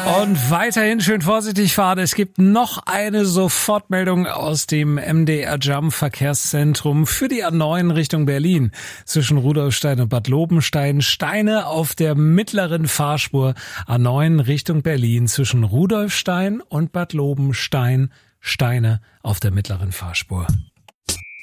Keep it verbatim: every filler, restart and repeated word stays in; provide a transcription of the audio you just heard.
Und weiterhin schön vorsichtig fahren. Es gibt noch eine Sofortmeldung aus dem M D R Jump Verkehrszentrum für die A neun Richtung Berlin. Zwischen Rudolfstein und Bad Lobenstein Steine auf der mittleren Fahrspur. A neun Richtung Berlin zwischen Rudolfstein und Bad Lobenstein Steine auf der mittleren Fahrspur.